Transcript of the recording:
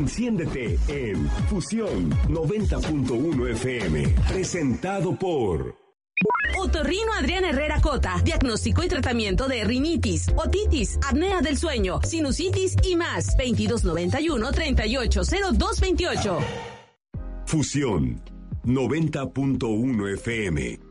Enciéndete en Fusión 90.1 FM. Presentado por Otorrino Adrián Herrera Cota. Diagnóstico y tratamiento de rinitis, otitis, apnea del sueño, sinusitis y más. 2291-380228. Fusión 90.1 FM.